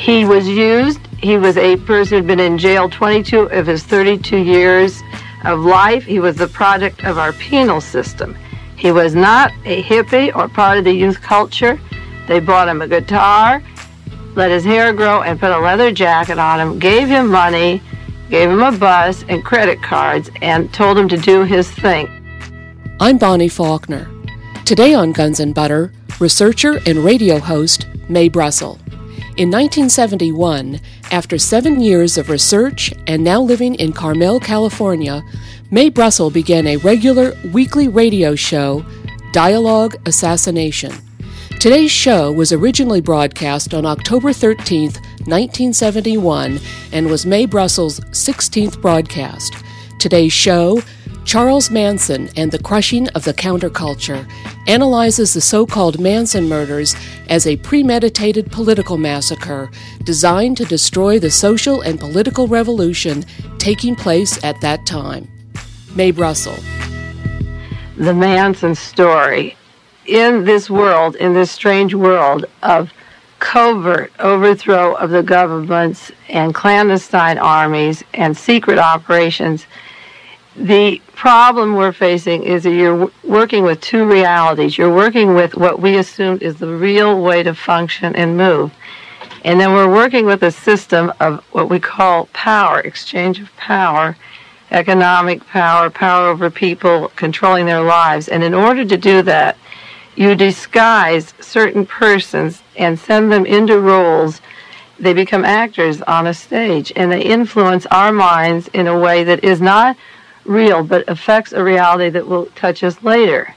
He was used. He was a person who'd been in jail 22 of his 32 years of life. He was the product of our penal system. He was not a hippie or part of the youth culture. They bought him a guitar, let his hair grow, and put a leather jacket on him, gave him money, gave him a bus and credit cards, and told him to do his thing. I'm Bonnie Faulkner. Today on Guns and Butter, researcher and radio host Mae Brussell. In 1971, after 7 years of research and now living in Carmel, California, Mae Brussell began a regular weekly radio show, Dialogue Assassination. Today's show was originally broadcast on October 13, 1971, and was Mae Brussell's 16th broadcast. Today's show, Charles Manson and the Crushing of the Counterculture, analyzes the so-called Manson murders as a premeditated political massacre designed to destroy the social and political revolution taking place at that time. Mae Brussell. The Manson story. In this world, in this strange world of covert overthrow of the governments and clandestine armies and secret operations, the problem we're facing is that you're working with two realities. You're working with what we assumed is the real way to function and move. And then we're working with a system of what we call power, exchange of power, economic power, power over people, controlling their lives. And in order to do that, you disguise certain persons and send them into roles. They become actors on a stage, and they influence our minds in a way that is not real, but affects a reality that will touch us later.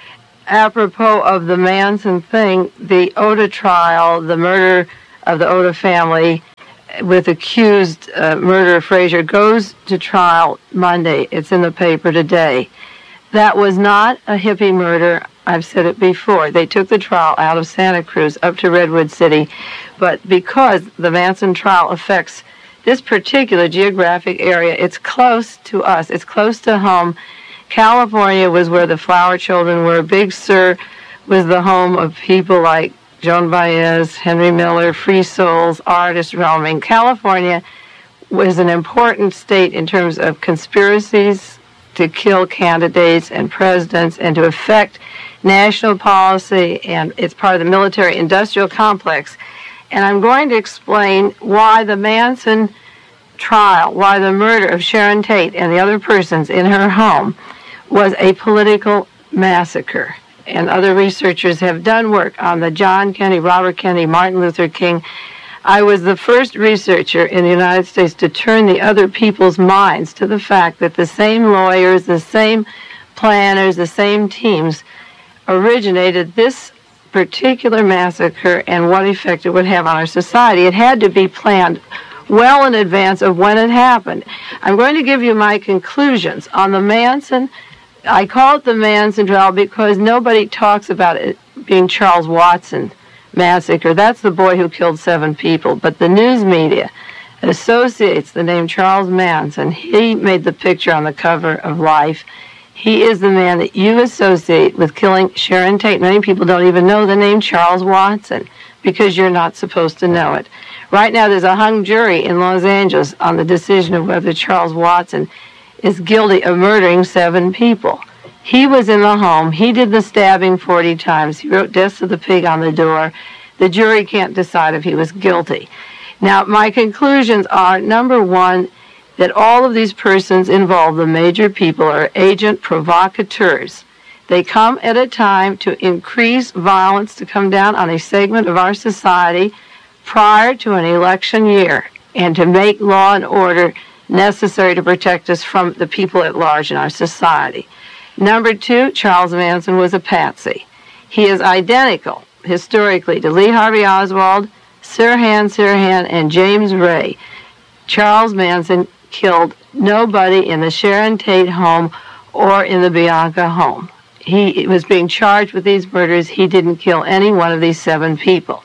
Apropos of the Manson thing, the Oda trial, the murder of the Oda family with accused murderer Frazier, goes to trial Monday. It's in the paper today. That was not a hippie murder. I've said it before. They took the trial out of Santa Cruz up to Redwood City, but because the Manson trial affects this particular geographic area, it's close to us. It's close to home. California was where the Flower Children were. Big Sur was the home of people like Joan Baez, Henry Miller, free souls, artists roaming. California was an important state in terms of conspiracies to kill candidates and presidents and to affect national policy, and it's part of the military-industrial complex. And I'm going to explain why the Manson trial, why the murder of Sharon Tate and the other persons in her home was a political massacre. And other researchers have done work on the John Kennedy, Robert Kennedy, Martin Luther King. I was the first researcher in the United States to turn the other people's minds to the fact that the same lawyers, the same planners, the same teams originated this particular massacre and what effect it would have on our society. It had to be planned well in advance of when it happened. I'm going to give you my conclusions on the Manson. I call it the Manson trial because nobody talks about it being Charles Watson massacre. That's the boy who killed 7 people. But the news media associates the name Charles Manson. He made the picture on the cover of Life. He is the man that you associate with killing Sharon Tate. Many people don't even know the name Charles Watson because you're not supposed to know it. Right now there's a hung jury in Los Angeles on the decision of whether Charles Watson is guilty of murdering 7 people. He was in the home. He did the stabbing 40 times. He wrote Death to the Pig on the door. The jury can't decide if he was guilty. Now, my conclusions are, number one, that all of these persons involved, the major people, are agent provocateurs. They come at a time to increase violence, to come down on a segment of our society prior to an election year, and to make law and order necessary to protect us from the people at large in our society. Number two, Charles Manson was a patsy. He is identical, historically, to Lee Harvey Oswald, Sirhan Sirhan, and James Ray. Charles Manson killed nobody in the Sharon Tate home or in the Bianca home. He was being charged with these murders. He didn't kill any one of these 7 people.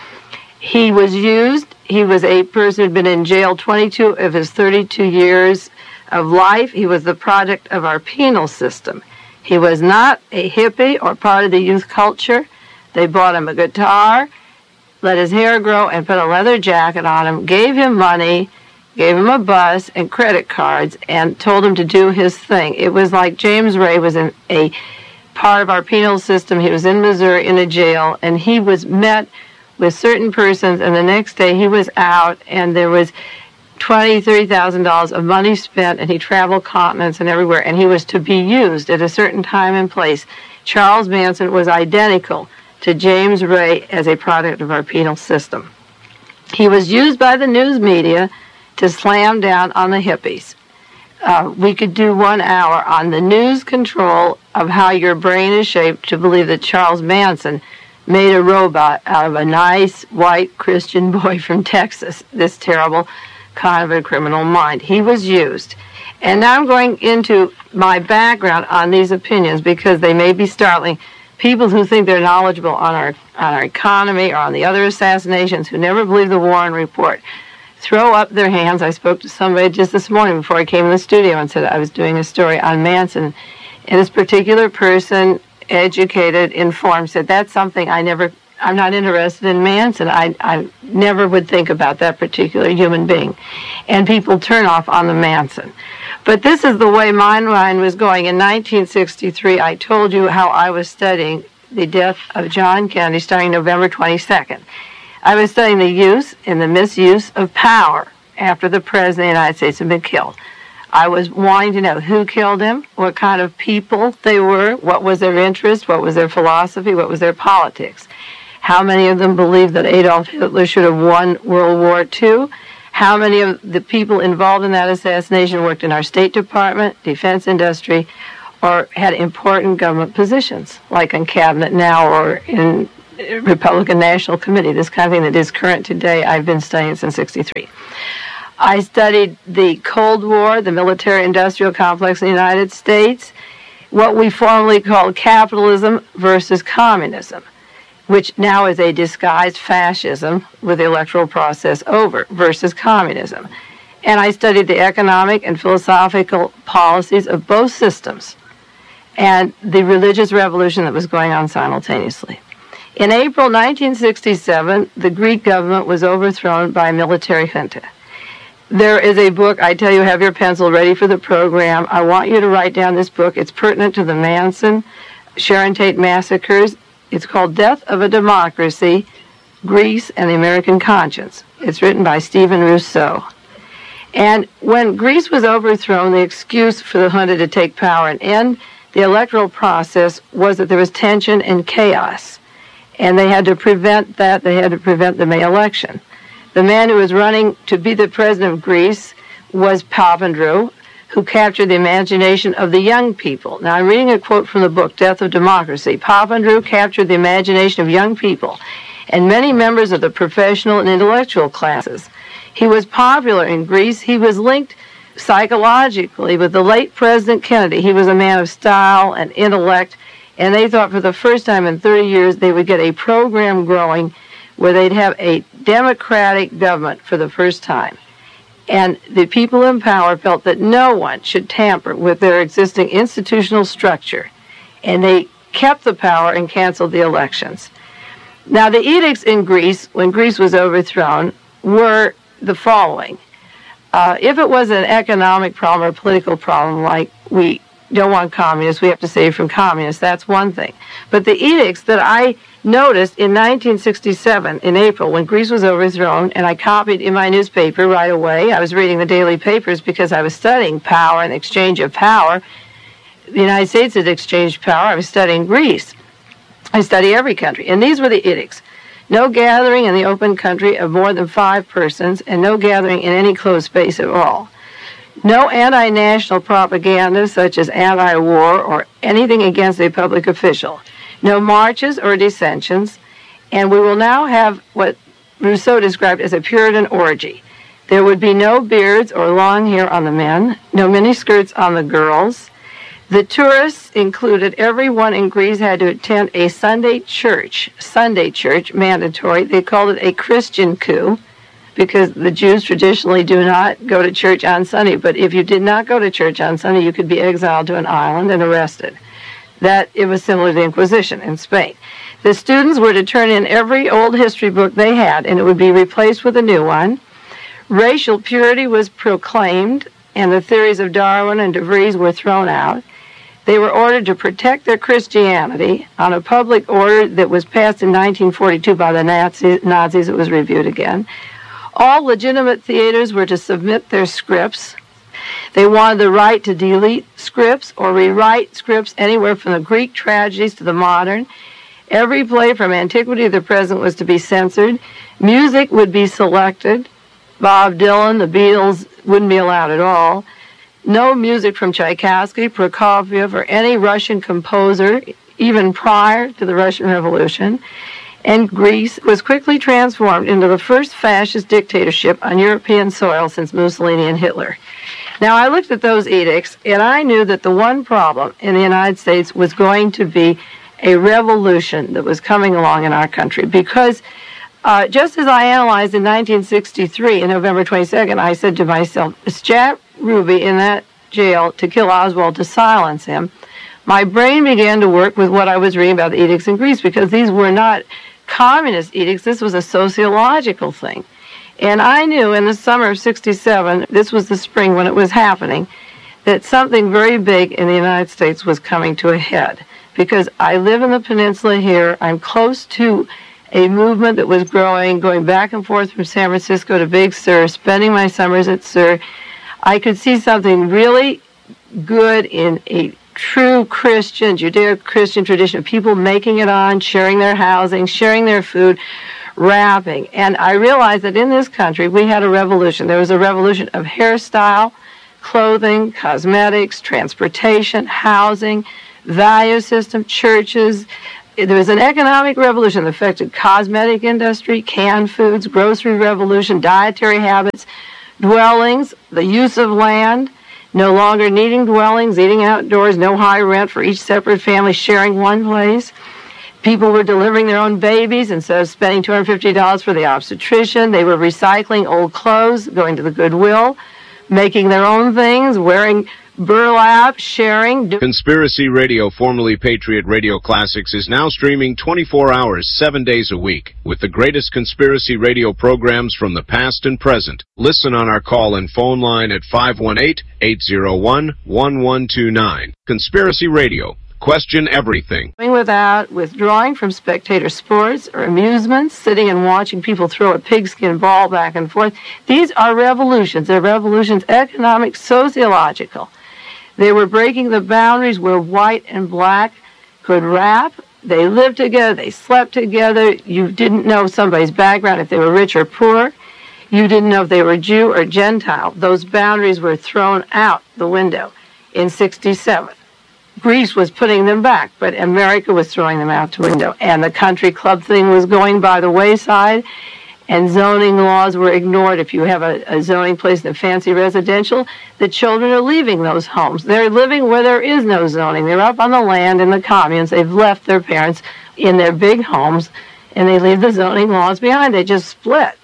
He was used. He was a person who'd been in jail 22 of his 32 years of life. He was the product of our penal system. He was not a hippie or part of the youth culture. They bought him a guitar, let his hair grow, and put a leather jacket on him, gave him money, gave him a bus and credit cards, and told him to do his thing. It was like James Ray was in a part of our penal system. He was in Missouri in a jail, and he was met with certain persons, and the next day he was out, and there was $20,000, $30,000 of money spent, and he traveled continents and everywhere, and he was to be used at a certain time and place. Charles Manson was identical to James Ray as a product of our penal system. He was used by the news media to slam down on the hippies. We could do 1 hour on the news control of how your brain is shaped to believe that Charles Manson made a robot out of a nice, white Christian boy from Texas, this terrible kind of a criminal mind. He was used. And now I'm going into my background on these opinions because they may be startling. People who think they're knowledgeable on our economy or on the other assassinations, who never believe the Warren report, throw up their hands. I spoke to somebody just this morning before I came in the studio and said I was doing a story on Manson. And this particular person, educated, informed, said, that's something I'm not interested in Manson. I never would think about that particular human being. And people turn off on the Manson. But this is the way my mind was going. In 1963, I told you how I was studying the death of John Kennedy starting November 22nd. I was studying the use and the misuse of power after the President of the United States had been killed. I was wanting to know who killed him, what kind of people they were, what was their interest, what was their philosophy, what was their politics. How many of them believed that Adolf Hitler should have won World War II? How many of the people involved in that assassination worked in our State Department, defense industry, or had important government positions, like in cabinet now or in Republican National Committee, this kind of thing that is current today. I've been studying since '63. I studied the Cold War, the military-industrial complex in the United States, what we formerly called capitalism versus communism, which now is a disguised fascism with the electoral process over, versus communism. And I studied the economic and philosophical policies of both systems and the religious revolution that was going on simultaneously. In April 1967, the Greek government was overthrown by a military junta. There is a book, I tell you, have your pencil ready for the program. I want you to write down this book. It's pertinent to the Manson, Sharon Tate massacres. It's called Death of a Democracy, Greece and the American Conscience. It's written by Stephen Rousseau. And when Greece was overthrown, the excuse for the junta to take power and end the electoral process was that there was tension and chaos. And they had to prevent that. They had to prevent the May election. The man who was running to be the president of Greece was Papandreou, who captured the imagination of the young people. Now, I'm reading a quote from the book, Death of Democracy. Papandreou captured the imagination of young people and many members of the professional and intellectual classes. He was popular in Greece. He was linked psychologically with the late President Kennedy. He was a man of style and intellect, and they thought for the first time in 30 years they would get a program growing where they'd have a democratic government for the first time. And the people in power felt that no one should tamper with their existing institutional structure. And they kept the power and canceled the elections. Now, the edicts in Greece, when Greece was overthrown, were the following. If it was an economic problem or a political problem, like we don't want communists, we have to save from communists, that's one thing. But the edicts that I noticed in 1967, in April, when Greece was overthrown, and I copied in my newspaper right away. I was reading the daily papers because I was studying power and exchange of power. The United States had exchanged power. I was studying Greece. I study every country. And these were the edicts. No gathering in the open country of more than 5 persons, and no gathering in any closed space at all. No anti-national propaganda such as anti-war or anything against a public official. No marches or dissensions, and we will now have what Rousseau described as a Puritan orgy. There would be no beards or long hair on the men, no miniskirts on the girls. The tourists included, everyone in Greece had to attend a Sunday church, mandatory. They called it a Christian coup, because the Jews traditionally do not go to church on Sunday. But if you did not go to church on Sunday, you could be exiled to an island and arrested. That it was similar to the Inquisition in Spain. The students were to turn in every old history book they had, and it would be replaced with a new one. Racial purity was proclaimed, and the theories of Darwin and De Vries were thrown out. They were ordered to protect their Christianity on a public order that was passed in 1942 by the Nazis. It was reviewed again. All legitimate theaters were to submit their scripts. They wanted the right to delete scripts or rewrite scripts anywhere from the Greek tragedies to the modern. Every play from antiquity to the present was to be censored. Music would be selected. Bob Dylan, the Beatles wouldn't be allowed at all. No music from Tchaikovsky, Prokofiev, or any Russian composer, even prior to the Russian Revolution. And Greece was quickly transformed into the first fascist dictatorship on European soil since Mussolini and Hitler. Now, I looked at those edicts, and I knew that the one problem in the United States was going to be a revolution that was coming along in our country, because just as I analyzed in 1963, on November 22nd, I said to myself, strap Ruby in that jail to kill Oswald, to silence him. My brain began to work with what I was reading about the edicts in Greece, because these were not communist edicts. This was a sociological thing. And I knew in the summer of 67, this was the spring when it was happening, that something very big in the United States was coming to a head. Because I live in the peninsula here, I'm close to a movement that was growing, going back and forth from San Francisco to Big Sur, spending my summers at Sur. I could see something really good in a true Christian, Judeo-Christian tradition of people making it on, sharing their housing, sharing their food, rapping. And I realized that in this country we had a revolution. There was a revolution of hairstyle, clothing, cosmetics, transportation, housing, value system, churches. There was an economic revolution that affected cosmetic industry, canned foods, grocery revolution, dietary habits, dwellings, the use of land, no longer needing dwellings, eating outdoors, no high rent for each separate family, sharing one place. People were delivering their own babies instead of spending $250 for the obstetrician. They were recycling old clothes, going to the Goodwill, making their own things, wearing burlap, sharing. Conspiracy Radio, formerly Patriot Radio Classics, is now streaming 24 hours, 7 days a week, with the greatest conspiracy radio programs from the past and present. Listen on our call and phone line at 518-801-1129. Conspiracy Radio. Question everything. Without withdrawing from spectator sports or amusements, sitting and watching people throw a pigskin ball back and forth. These are revolutions. They're revolutions, economic, sociological. They were breaking the boundaries where white and black could rap. They lived together. They slept together. You didn't know somebody's background, if they were rich or poor. You didn't know if they were Jew or Gentile. Those boundaries were thrown out the window in 67. Greece was putting them back, but America was throwing them out the window. And the country club thing was going by the wayside, and zoning laws were ignored. If you have a zoning place in a fancy residential, the children are leaving those homes. They're living where there is no zoning. They're up on the land in the communes. They've left their parents in their big homes, and they leave the zoning laws behind. They just split.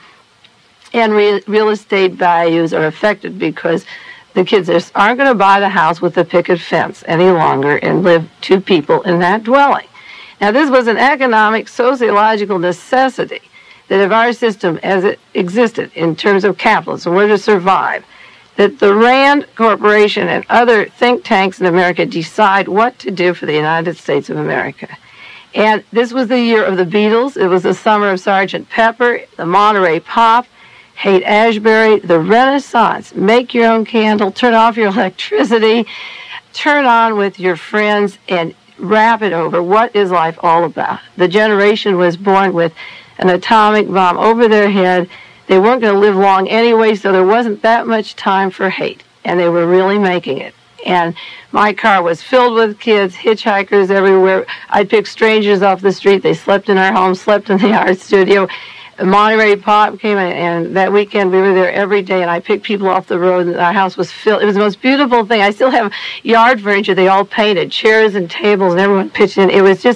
And real estate values are affected because the kids aren't going to buy the house with the picket fence any longer and live two people in that dwelling. Now, this was an economic, sociological necessity that if our system as it existed in terms of capitalism were to survive, that the Rand Corporation and other think tanks in America decide what to do for the United States of America. And this was the year of the Beatles. It was the summer of Sgt. Pepper, the Monterey Pop, Haight-Ashbury, the Renaissance. Make your own candle, turn off your electricity, turn on with your friends, and wrap it over. What is life all about? The generation was born with an atomic bomb over their head. They weren't going to live long anyway, so there wasn't that much time for hate, and they were really making it. And my car was filled with kids, hitchhikers everywhere. I'd pick strangers off the street. They slept in our home, slept in the art studio. Monterey Pop came, and that weekend we were there every day, and I picked people off the road, and our house was filled. It was the most beautiful thing. I still have yard furniture they all painted, chairs and tables, and everyone pitched in. It was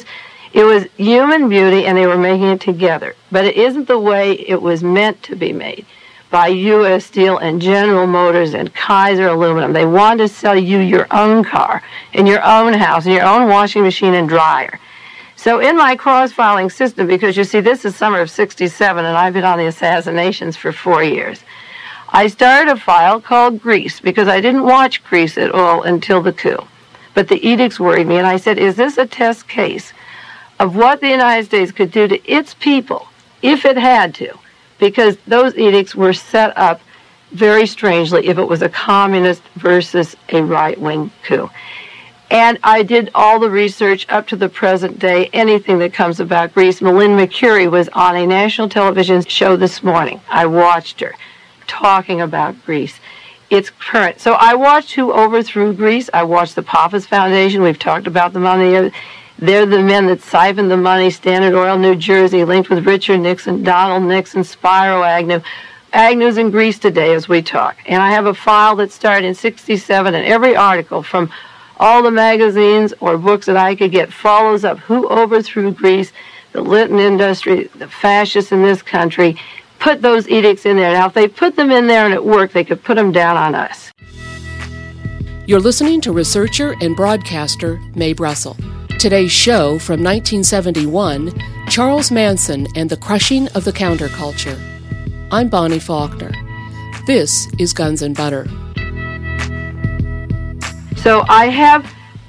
human beauty, and they were making it together. But it isn't the way it was meant to be made by U.S. Steel and General Motors and Kaiser Aluminum. They wanted to sell you your own car and your own house and your own washing machine and dryer. So in my cross-filing system, because you see, this is summer of 67, and I've been on the assassinations for 4 years, I started a file called Greece, because I didn't watch Greece at all until the coup. But the edicts worried me, and I said, is this a test case of what the United States could do to its people if it had to? Because those edicts were set up very strangely if it was a communist versus a right-wing coup. And I did all the research up to the present day, anything that comes about Greece. Malin McCurry was on a national television show this morning. I watched her talking about Greece. It's current. So I watched who overthrew Greece. I watched the Pappas Foundation. We've talked about them on the air. They're the men that siphoned the money. Standard Oil, New Jersey, linked with Richard Nixon, Donald Nixon, Spiro Agnew. Agnew's in Greece today as we talk. And I have a file that started in 67, and every article from all the magazines or books that I could get follows up who overthrew Greece, the Linton industry, the fascists in this country, put those edicts in there. Now, if they put them in there and it worked, they could put them down on us. You're listening to researcher and broadcaster Mae Brussell. Today's show from 1971, Charles Manson and the Crushing of the Counterculture. I'm Bonnie Faulkner. This is Guns and Butter. So I have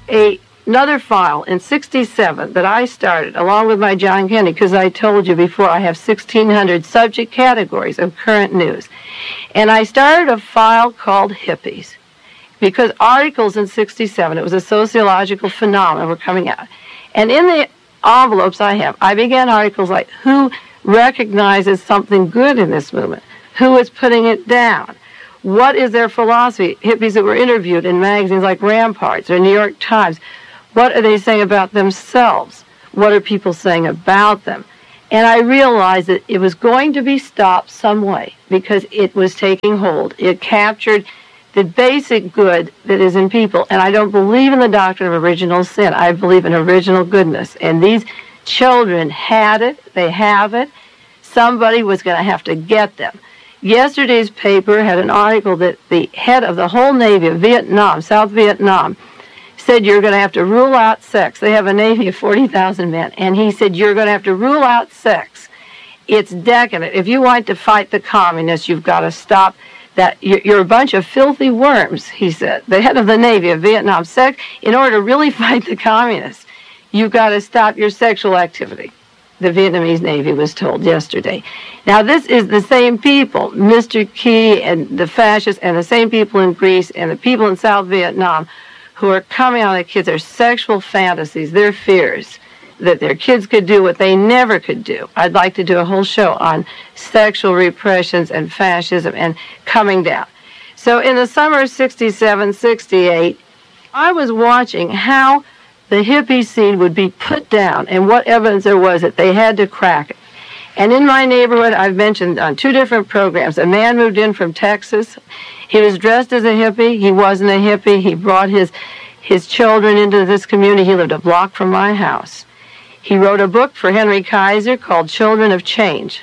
another file in 67 that I started along with my John Kennedy, because I told you before I have 1,600 subject categories of current news. And I started a file called Hippies, because articles in 67, it was a sociological phenomenon, were coming out. And in the envelopes I began articles like who recognizes something good in this movement, who is putting it down. What is their philosophy? Hippies that were interviewed in magazines like Ramparts or New York Times. What are they saying about themselves? What are people saying about them? And I realized that it was going to be stopped some way because it was taking hold. It captured the basic good that is in people. And I don't believe in the doctrine of original sin. I believe in original goodness. And these children had it. They have it. Somebody was going to have to get them. Yesterday's paper had an article that the head of the whole Navy of Vietnam, South Vietnam, said you're going to have to rule out sex. They have a Navy of 40,000 men. And he said you're going to have to rule out sex. It's decadent. If you want to fight the communists, you've got to stop that. You're a bunch of filthy worms, he said. The head of the Navy of Vietnam said, in order to really fight the communists, you've got to stop your sexual activity. The Vietnamese Navy was told yesterday. Now, this is the same people, Mr. Key and the fascists, and the same people in Greece and the people in South Vietnam who are coming on the kids, their sexual fantasies, their fears, that their kids could do what they never could do. I'd like to do a whole show on sexual repressions and fascism and coming down. So in the summer of 67, 68, I was watching how the hippie scene would be put down and what evidence there was that they had to crack it. And in my neighborhood, I've mentioned on 2 different programs, a man moved in from Texas. He was dressed as a hippie. He wasn't a hippie. He brought his children into this community. He lived a block from my house. He wrote a book for Henry Kaiser called Children of Change.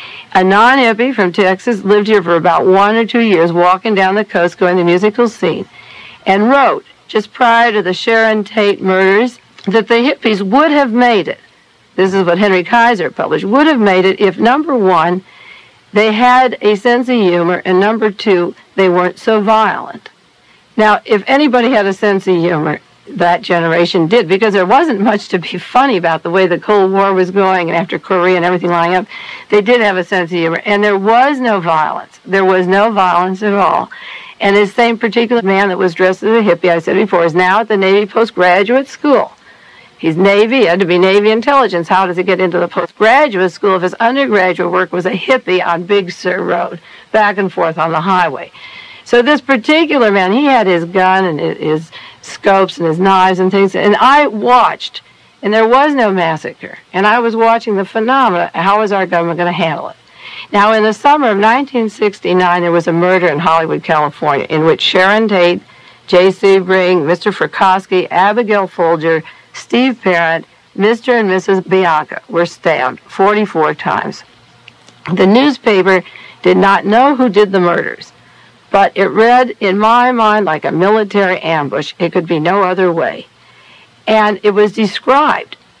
A non-hippie from Texas lived here for about 1 or 2 years, walking down the coast, going to the musical scene, and wrote, just prior to the Sharon Tate murders, that the hippies would have made it. This is what Henry Kaiser published, would have made it if, number 1, they had a sense of humor, and number 2, they weren't so violent. Now, if anybody had a sense of humor, that generation did, because there wasn't much to be funny about the way the Cold War was going and after Korea and everything lining up. They did have a sense of humor, and there was no violence. There was no violence at all. And this same particular man that was dressed as a hippie, I said before, is now at the Navy postgraduate school. He's Navy, he had to be Navy intelligence. How does he get into the postgraduate school if his undergraduate work was a hippie on Big Sur Road, back and forth on the highway? So this particular man, he had his gun and his scopes and his knives and things, and I watched, and there was no massacre. And I was watching the phenomena, how is our government going to handle it? Now, in the summer of 1969, there was a murder in Hollywood, California, in which Sharon Tate, J. Sebring, Mr. Frykowski, Abigail Folger, Steve Parent, Mr. and Mrs. Bianca were stabbed 44 times. The newspaper did not know who did the murders, but it read, in my mind, like a military ambush. It could be no other way. And it was described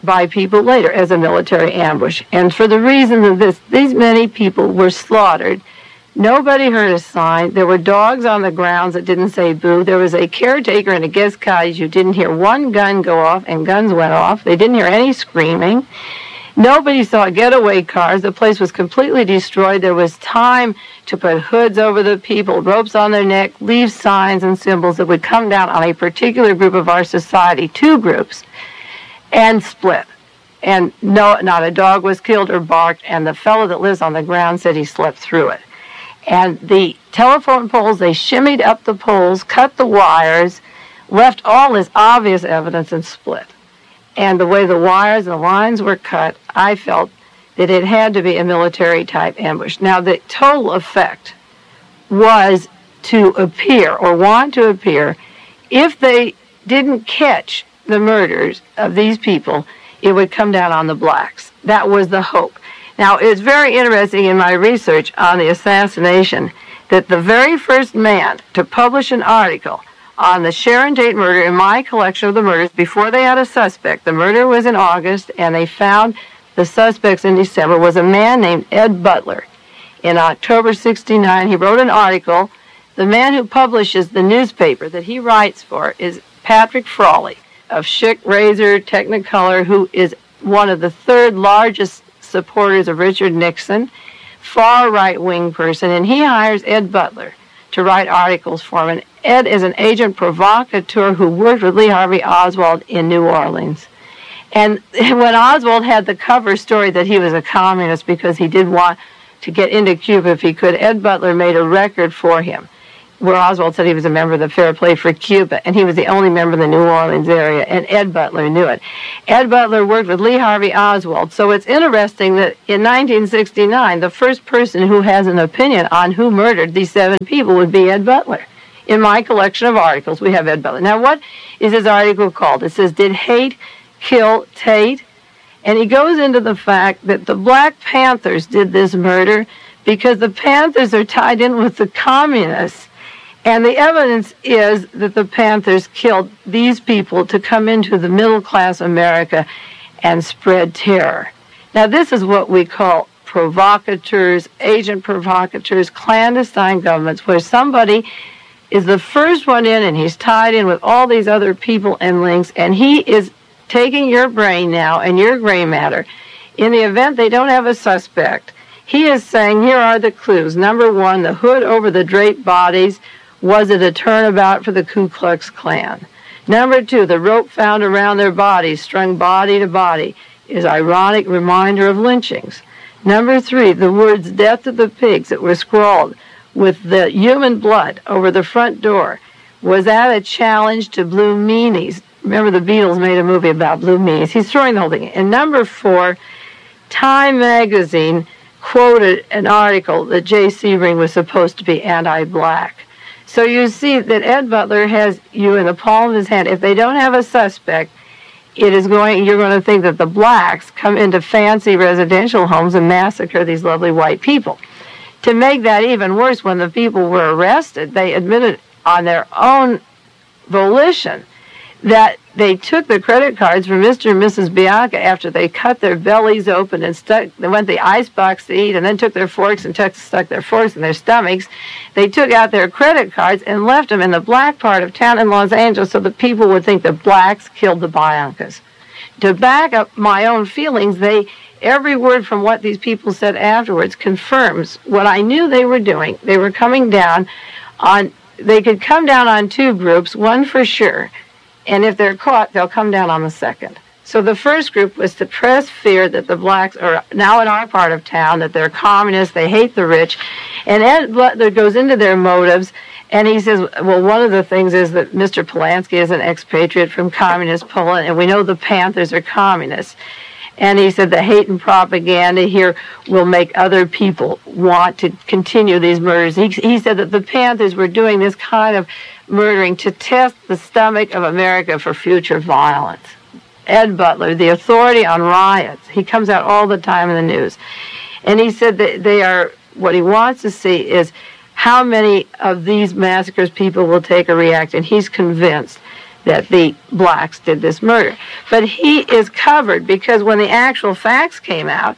by people later as a military ambush. And for the reason of this, these many people were slaughtered. Nobody heard a sign. There were dogs on the grounds that didn't say boo. There was a caretaker and a guest cottage who didn't hear one gun go off, and guns went off. They didn't hear any screaming. Nobody saw getaway cars. The place was completely destroyed. There was time to put hoods over the people, ropes on their neck, leave signs and symbols that would come down on a particular group of our society, two groups, and split. And no, not a dog was killed or barked, and the fellow that lives on the ground said he slept through it. And the telephone poles, they shimmied up the poles, cut the wires, left all this obvious evidence, and split. And the way the wires and the lines were cut, I felt that it had to be a military-type ambush. Now, the total effect was to appear, or want to appear, if they didn't catch the murders of these people, it would come down on the blacks. That was the hope. Now, it's very interesting in my research on the assassination that the very first man to publish an article on the Sharon Tate murder in my collection of the murders, before they had a suspect, the murder was in August, and they found the suspects in December, was a man named Ed Butler. In October 1969, he wrote an article. The man who publishes the newspaper that he writes for is Patrick Frawley of Schick, Razor, Technicolor, who is one of the third largest supporters of Richard Nixon, far right-wing person, and he hires Ed Butler to write articles for him. And Ed is an agent provocateur who worked with Lee Harvey Oswald in New Orleans. And when Oswald had the cover story that he was a communist because he did want to get into Cuba if he could, Ed Butler made a record for him where Oswald said he was a member of the Fair Play for Cuba, and he was the only member of the New Orleans area, and Ed Butler knew it. Ed Butler worked with Lee Harvey Oswald, so it's interesting that in 1969, the first person who has an opinion on who murdered these 7 people would be Ed Butler. In my collection of articles, we have Ed Butler. Now, what is his article called? It says, "Did Hate Kill Tate?" And he goes into the fact that the Black Panthers did this murder because the Panthers are tied in with the communists. And the evidence is that the Panthers killed these people to come into the middle-class America and spread terror. Now, this is what we call provocateurs, agent provocateurs, clandestine governments, where somebody is the first one in and he's tied in with all these other people and links, and he is taking your brain now and your gray matter. In the event they don't have a suspect, he is saying, here are the clues. Number 1, the hood over the draped bodies. Was it a turnabout for the Ku Klux Klan? Number 2, the rope found around their bodies, strung body to body, is ironic reminder of lynchings. Number 3, the words "death to the pigs" that were scrawled with the human blood over the front door. Was that a challenge to Blue Meanies? Remember the Beatles made a movie about Blue Meanies. He's throwing the whole thing in. And number 4, Time magazine quoted an article that J. Sebring was supposed to be anti-black. So you see that Ed Butler has you in the palm of his hand. If they don't have a suspect, you're going to think that the blacks come into fancy residential homes and massacre these lovely white people. To make that even worse, when the people were arrested, they admitted on their own volition that they took the credit cards from Mr. and Mrs. Bianca after they cut their bellies open and they went to the icebox to eat, and then took their forks and stuck their forks in their stomachs. They took out their credit cards and left them in the black part of town in Los Angeles so that people would think the blacks killed the Biancas. To back up my own feelings, every word from what these people said afterwards confirms what I knew they were doing. They were coming down they could come down on 2 groups, one for sure. And if they're caught, they'll come down on the second. So the first group was to press fear that the blacks are now in our part of town, that they're communists, they hate the rich. And Ed Butler goes into their motives, and he says, well, one of the things is that Mr. Polanski is an expatriate from communist Poland, and we know the Panthers are communists. And he said the hate and propaganda here will make other people want to continue these murders. He said that the Panthers were doing this kind of murdering to test the stomach of America for future violence. Ed Butler, the authority on riots, he comes out all the time in the news. And he said that what he wants to see is how many of these massacres people will take or react. And he's convinced that the blacks did this murder. But he is covered because when the actual facts came out,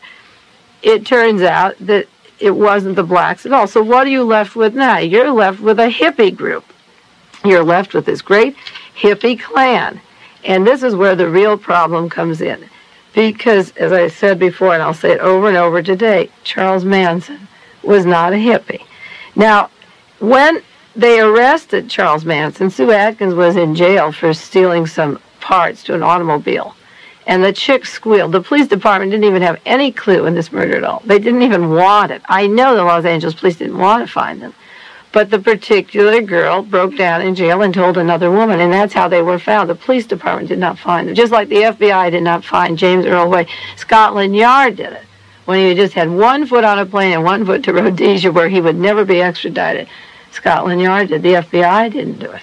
it turns out that it wasn't the blacks at all. So what are you left with now? You're left with a hippie group. You're left with this great hippie Klan. And this is where the real problem comes in. Because, as I said before, and I'll say it over and over today, Charles Manson was not a hippie. Now, when they arrested Charles Manson, Sue Atkins was in jail for stealing some parts to an automobile. And the chick squealed. The police department didn't even have any clue in this murder at all. They didn't even want it. I know the Los Angeles police didn't want to find them. But the particular girl broke down in jail and told another woman, and that's how they were found. The police department did not find them. Just like the FBI did not find James Earl Way. Scotland Yard did it when he just had 1 foot on a plane and 1 foot to Rhodesia where he would never be extradited. Scotland Yard did. The FBI didn't do it.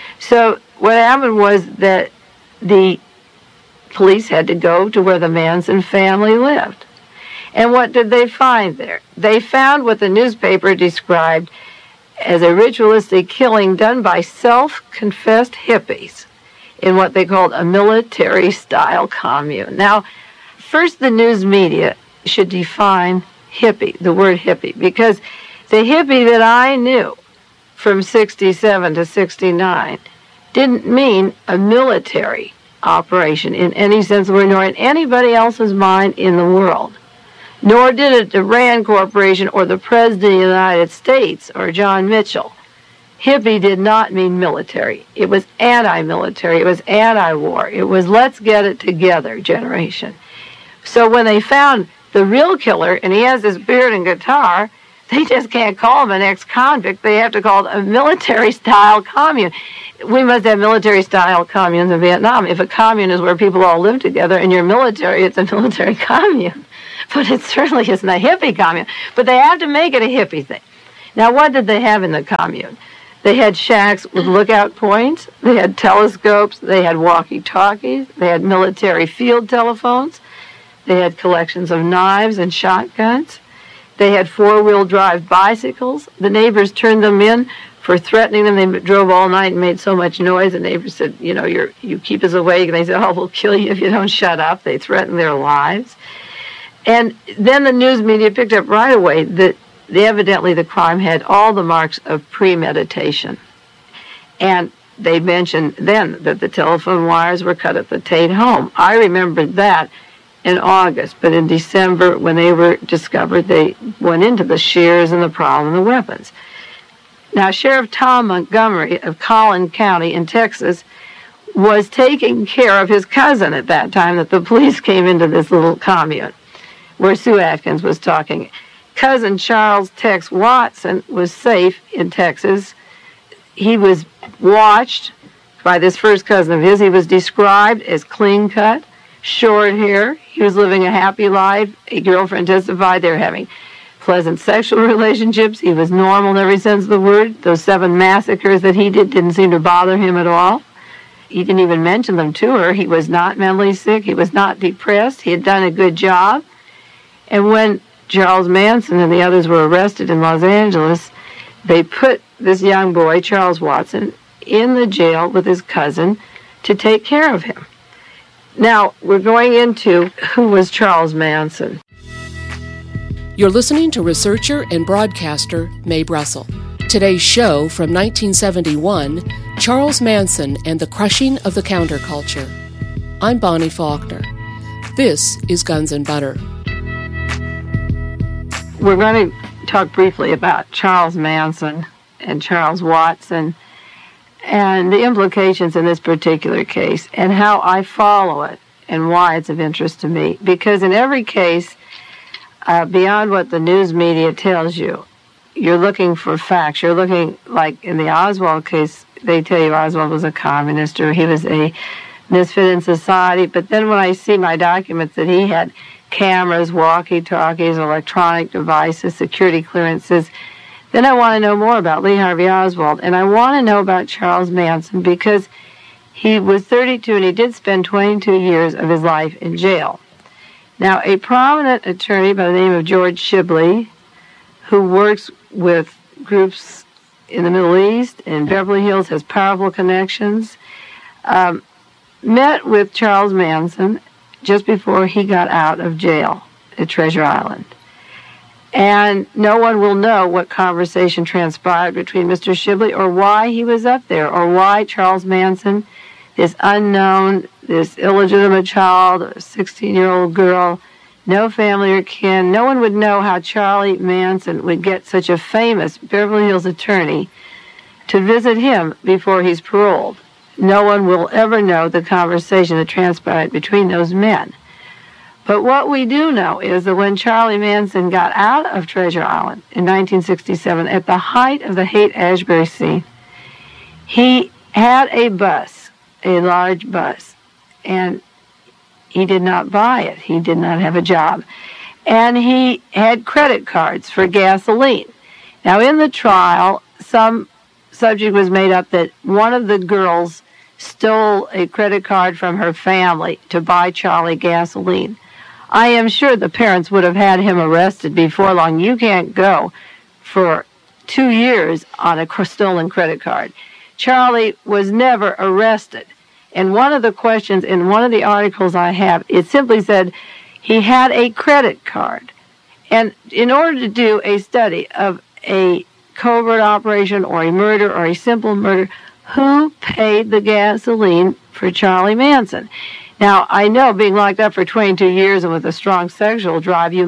So what happened was that the police had to go to where the Manson family lived. And what did they find there? They found what the newspaper described as a ritualistic killing done by self-confessed hippies in what they called a military-style commune. Now, first the news media should define hippie, the word hippie, because the hippie that I knew from 67 to 69 didn't mean a military operation in any sense of the word, nor in anybody else's mind in the world. Nor did it the Rand Corporation or the President of the United States or John Mitchell. Hippie did not mean military. It was anti-military. It was anti-war. It was let's get it together generation. So when they found the real killer, and he has this beard and guitar, they just can't call him an ex-convict. They have to call it a military-style commune. We must have military-style communes in Vietnam. If a commune is where people all live together and you're military, it's a military commune. But it certainly isn't a hippie commune. But they have to make it a hippie thing. Now, what did they have in the commune? They had shacks with lookout points. They had telescopes. They had walkie-talkies. They had military field telephones. They had collections of knives and shotguns. They had four-wheel drive bicycles. The neighbors turned them in for threatening them. They drove all night and made so much noise. The neighbors said, you know, you keep us awake. And they said, oh, we'll kill you if you don't shut up. They threatened their lives. And then the news media picked up right away that evidently the crime had all the marks of premeditation. And they mentioned then that the telephone wires were cut at the Tate home. I remembered that in August, but in December, when they were discovered, they went into the shears and the problem and the weapons. Now, Sheriff Tom Montgomery of Collin County in Texas was taking care of his cousin at that time that the police came into this little commune where Sue Atkins was talking. Cousin Charles Tex Watson was safe in Texas. He was watched by this first cousin of his. He was described as clean-cut, short hair. He was living a happy life. A girlfriend testified they were having pleasant sexual relationships. He was normal in every sense of the word. Those 7 massacres that he did didn't seem to bother him at all. He didn't even mention them to her. He was not mentally sick. He was not depressed. He had done a good job. And when Charles Manson and the others were arrested in Los Angeles, they put this young boy, Charles Watson, in the jail with his cousin to take care of him. Now, we're going into who was Charles Manson. You're listening to researcher and broadcaster Mae Brussell. Today's show from 1971, Charles Manson and the Crushing of the Counterculture. I'm Bonnie Faulkner. This is Guns and Butter. We're going to talk briefly about Charles Manson and Charles Watson and the implications in this particular case and how I follow it and why it's of interest to me. Because in every case, beyond what the news media tells you, you're looking for facts. You're looking, like in the Oswald case, they tell you Oswald was a communist or he was a misfit in society. But then when I see my documents that he had cameras, walkie-talkies, electronic devices, security clearances, then I want to know more about Lee Harvey Oswald. And I want to know about Charles Manson because he was 32 and he did spend 22 years of his life in jail. Now, a prominent attorney by the name of George Shibley, who works with groups in the Middle East and Beverly Hills, has powerful connections, met with Charles Manson just before he got out of jail at Treasure Island. And no one will know what conversation transpired between Mr. Shibley or why he was up there or why Charles Manson, this unknown, this illegitimate child, a 16-year-old girl, no family or kin, no one would know how Charlie Manson would get such a famous Beverly Hills attorney to visit him before he's paroled. No one will ever know the conversation that transpired between those men. But what we do know is that when Charlie Manson got out of Treasure Island in 1967, at the height of the Haight-Ashbury scene, he had a bus, a large bus, and he did not buy it. He did not have a job. And he had credit cards for gasoline. Now, in the trial, some subject was made up that one of the girls stole a credit card from her family to buy Charlie gasoline. I am sure the parents would have had him arrested before long. You can't go for 2 years on a stolen credit card. Charlie was never arrested. And one of the questions in one of the articles I have, it simply said he had a credit card. And in order to do a study of a covert operation or a murder or a simple murder, who paid the gasoline for Charlie Manson? Now, I know being locked up for 22 years and with a strong sexual drive, it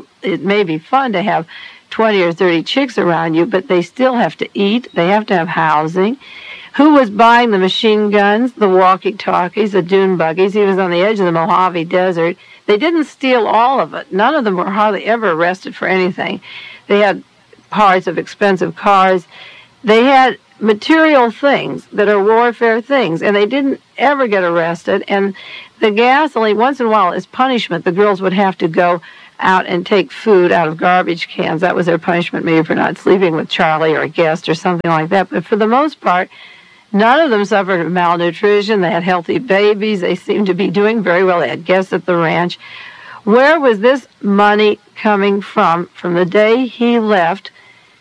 may be fun to have 20 or 30 chicks around you, but they still have to eat. They have to have housing. Who was buying the machine guns, the walkie-talkies, the dune buggies? He was on the edge of the Mojave Desert. They didn't steal all of it. None of them were hardly ever arrested for anything. They had parts of expensive cars. They had material things that are warfare things, and they didn't ever get arrested. And the gasoline, once in a while, as punishment, the girls would have to go out and take food out of garbage cans. That was their punishment, maybe for not sleeping with Charlie or a guest or something like that. But for the most part, none of them suffered malnutrition. They had healthy babies. They seemed to be doing very well. They had guests at the ranch. Where was this money coming from the day he left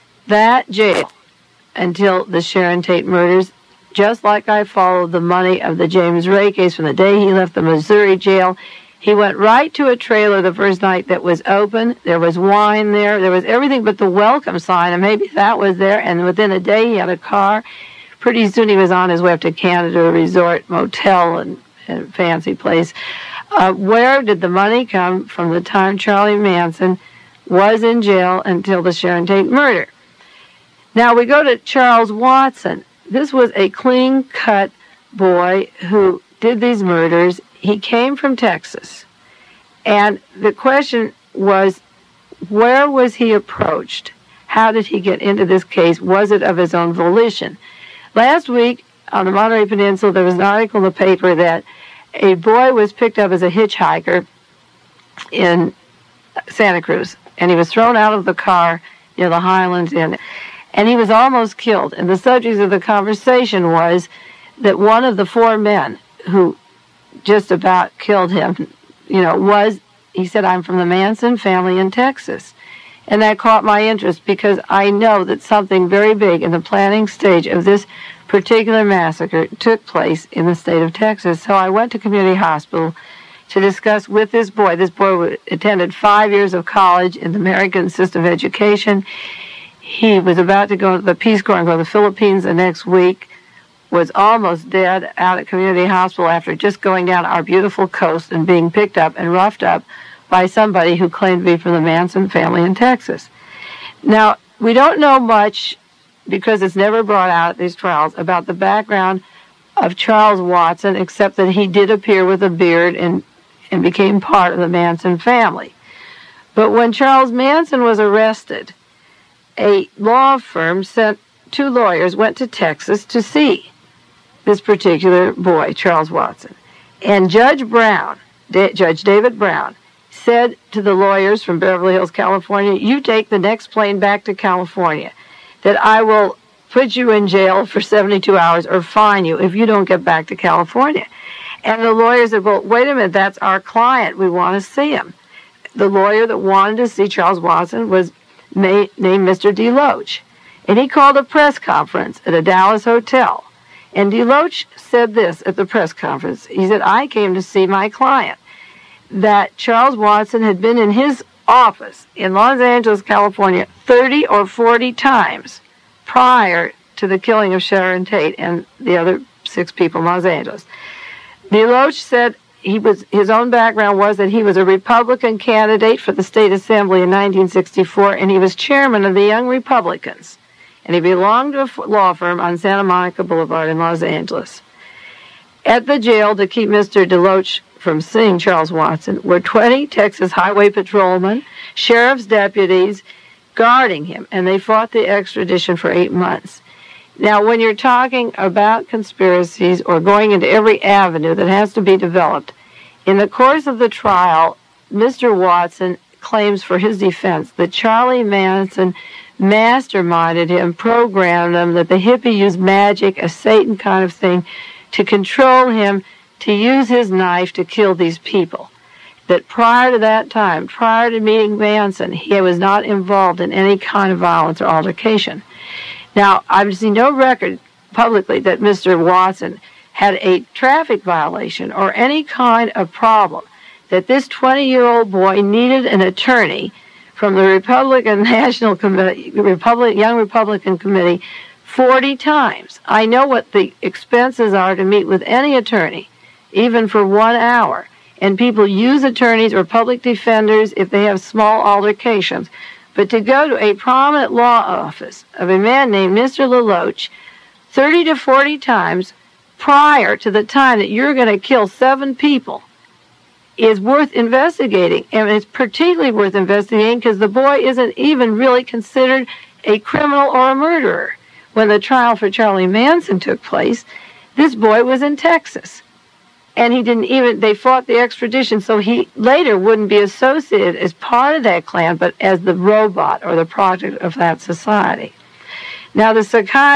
that jail until the Sharon Tate murders? Just like I followed the money of the James Ray case from the day he left the Missouri jail. He went right to a trailer the first night that was open. There was wine there. There was everything but the welcome sign, and maybe that was there. And within a day, he had a car. Pretty soon, he was on his way up to Canada, a resort, motel, and fancy place. Where did the money come from the time Charlie Manson was in jail until the Sharon Tate murder? Now, we go to Charles Watson. This was a clean-cut boy who did these murders. He came from Texas. And the question was, where was he approached? How did he get into this case? Was it of his own volition? Last week, on the Monterey Peninsula, there was an article in the paper that a boy was picked up as a hitchhiker in Santa Cruz, and he was thrown out of the car near the Highlands Inn, and he was almost killed. And the subject of the conversation was that one of the 4 men who just about killed him, he said, I'm from the Manson family in Texas. And that caught my interest because I know that something very big in the planning stage of this particular massacre took place in the state of Texas. So I went to community hospital to discuss with this boy. This boy attended 5 years of college in the American system of education. He was about to go to the Peace Corps and go to the Philippines the next week, was almost dead out at community hospital after just going down our beautiful coast and being picked up and roughed up by somebody who claimed to be from the Manson family in Texas. Now, we don't know much, because it's never brought out at these trials, about the background of Charles Watson, except that he did appear with a beard and became part of the Manson family. But when Charles Manson was arrested, a law firm sent 2 lawyers, went to Texas to see this particular boy, Charles Watson. And Judge David Brown, said to the lawyers from Beverly Hills, California, you take the next plane back to California, that I will put you in jail for 72 hours or fine you if you don't get back to California. And the lawyer said, well, wait a minute, that's our client. We want to see him. The lawyer that wanted to see Charles Watson was named Mr. DeLoach. And he called a press conference at a Dallas hotel. And DeLoach said this at the press conference. He said, I came to see my client, that Charles Watson had been in his office in Los Angeles, California, 30 or 40 times prior to the killing of Sharon Tate and the other 6 people in Los Angeles. DeLoach said his own background was that he was a Republican candidate for the state assembly in 1964, and he was chairman of the Young Republicans, and he belonged to a law firm on Santa Monica Boulevard in Los Angeles. At the jail, to keep Mr. DeLoach from seeing Charles Watson, were 20 Texas highway patrolmen, sheriff's deputies guarding him, and they fought the extradition for 8 months. Now, when you're talking about conspiracies or going into every avenue that has to be developed, in the course of the trial, Mr. Watson claims for his defense that Charlie Manson masterminded him, programmed him, that the hippie used magic, a Satan kind of thing, to control him, to use his knife to kill these people. That prior to that time, prior to meeting Manson, he was not involved in any kind of violence or altercation. Now, I've seen no record publicly that Mr. Watson had a traffic violation or any kind of problem, that this 20-year-old boy needed an attorney from the Republican National Committee, Young Republican Committee, 40 times. I know what the expenses are to meet with any attorney, even for 1 hour. And people use attorneys or public defenders if they have small altercations. But to go to a prominent law office of a man named Mr. DeLoach 30 to 40 times prior to the time that you're going to kill 7 people is worth investigating. And it's particularly worth investigating because the boy isn't even really considered a criminal or a murderer. When the trial for Charlie Manson took place, this boy was in Texas. And they fought the extradition, so he later wouldn't be associated as part of that clan, but as the robot or the project of that society. Now, the psychiatrist